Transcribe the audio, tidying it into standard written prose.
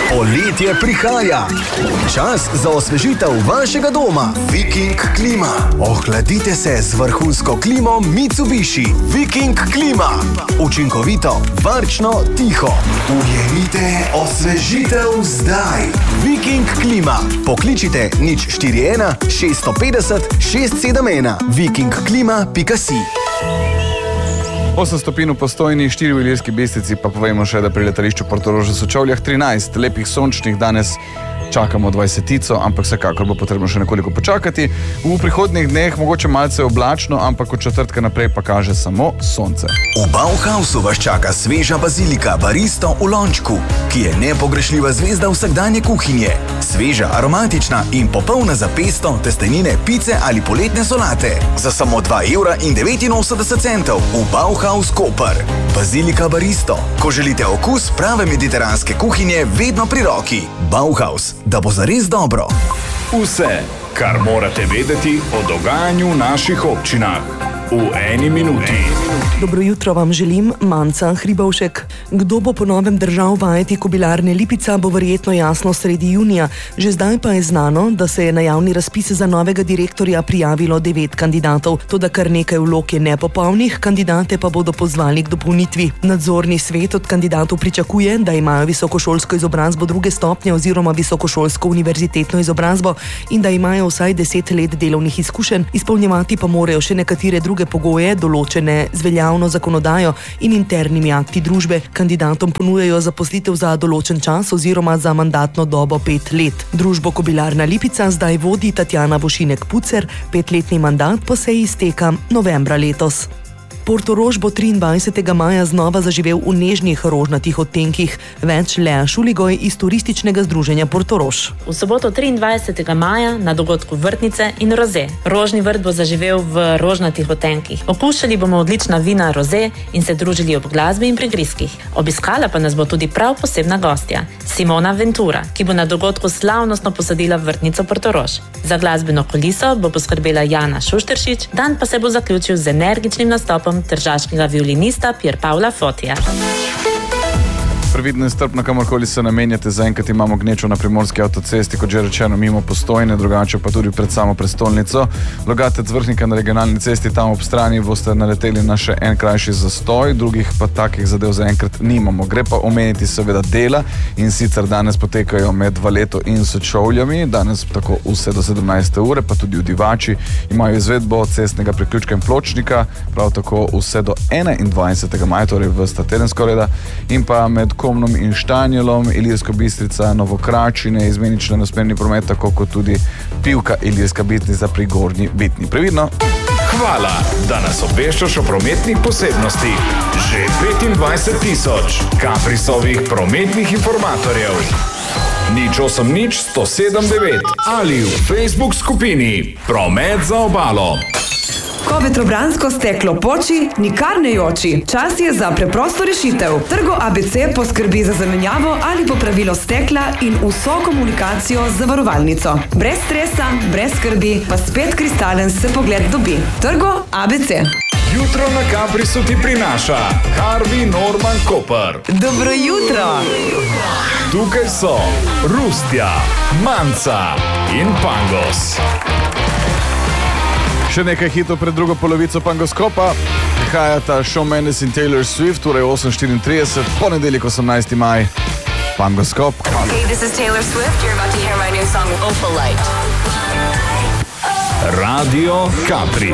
Poletje prihaja. Čas za osvežitev vašega doma. Viking klima. Ohladite se z vrhunsko klimo Mitsubishi. Viking klima. Učinkovito, varčno, tiho. Ujemite osvežitev zdaj. Viking klima. Pokličite 041 650 671. vikingklima.si. 8 stopinj v Postojni, 4 v Ilirski Bistrici, pa povemo še, da pri letališču Portorož v Sočovljah 13 lepih sončnih, danes čakamo 20, ampak vsekakor bo potrebno še nekoliko počakati. V prihodnjih dneh mogoče malce oblačno, ampak od četrtka naprej pa kaže samo sonce. V Bauhausu vas čaka sveža bazilika baristo v lončku, ki je nepogrešljiva zvezda vsakdanje kuhinje. Sveža, aromatična in popolna za pesto, testenine, pice ali poletne solate. Za samo 2,89 € v Bauhaus Koper. Bazilika baristo. Ko želite okus prave mediteranske kuhinje, vedno pri roki. Bauhaus, da bo zares dobro. Vse, kar morate vedeti o dogajanju v naših občinah. V eni minuti. Dobro jutro vam želim, Manca Hribovšek. Kdo bo po novem držal vajeti Kobilarne Lipica, bo verjetno jasno sredi junija. Že zdaj pa je znano, da se je na javni razpis za novega direktorja prijavilo 9 kandidatov. Toda kar nekaj vlog je nepopolnih, kandidate pa bodo pozvali k dopolnitvi. Nadzorni svet od kandidatov pričakuje, da imajo visokošolsko izobrazbo 2. stopnje oziroma visokošolsko univerzitetno izobrazbo in da imajo vsaj 10 let delovnih izkušenj, izpolnjevati pa morajo še nekatere druge pogoje, določene z veljavno zakonodajo in internimi akti družbe. Kandidatom ponujajo zaposlitev za določen čas oziroma za mandatno dobo 5 let. Družbo Kobilarna Lipica zdaj vodi Tatjana Vošinek-Pucer, 5-letni mandat pa se izteka novembra letos. Portorož bo 23. maja znova zaživel v nežnih rožnatih odtenkih. Več Lea Šuligoj iz turističnega združenja Portorož. V soboto 23. maja na dogodku Vrtnice in Roze. Rožni vrt bo zaživel v rožnatih odtenkih. Okušali bomo odlična vina Roze in se družili ob glasbi in prigrizkih. Obiskala pa nas bo tudi prav posebna gostja, Simona Ventura, ki bo na dogodku slavnostno posadila vrtnico Portorož. Za glasbeno kuliso bo poskrbela Jana Šušteršič, dan pa se bo zaključil z energičnim nastopom tržaškega violinista Pier Paola Fotija. Previdno in strpno, kamorkoli se namenjate, zaenkrat imamo gnečo na primorski avtocesti, kot že rečeno, mimo Postojne, drugače pa tudi pred samo prestolnico. Logatec Vrhnika na regionalni cesti, tam ob strani boste naleteli na še en krajši zastoj, drugih pa takih zadev zaenkrat nimamo. Gre pa omeniti seveda dela, in sicer danes potekajo med Valeto in Sočovljami, danes tako vse do 17. ure, pa tudi v Divači imajo izvedbo cestnega priključka in pločnika, prav tako vse do 21. maja, torej vrsta teden skorajda, in pa med Komnom in Štanjelom, Ilirska Bistrica, Novokračine, izmenični usmerjeni promet, tako kot tudi Pivka Ilirska Bistrica pri Gornji Vitni. Previdno! Hvala, da nas obveščaš o prometnih posebnostih. Že 25,000 Kaprisovih prometnih informatorjev. 080 107 9 ali v Facebook skupini Promet za obalo. Ko vetrobransko steklo poči, nikar ne joči. Čas je za preprosto rešitev. Trgo ABC poskrbi za zamenjavo ali popravilo stekla in vso komunikacijo z zavarovalnico. Brez stresa, brez skrbi, pa spet kristalen se pogled dobi. Trgo ABC. Jutro na Kaprisu ti prinaša Harvey Norman Koper. Dobro jutro! Tukaj so Rustja, Manca in Pangos. Še nekaj hitov pred drugo polovico Pangoskopa. Prihajata Shawn Mendes in Taylor Swift, torej 8:34, ponedeljek 18. maj. Pangoskop. Hey, this is Taylor Swift. You're about to hear my new song, Opalite. Radio Capri.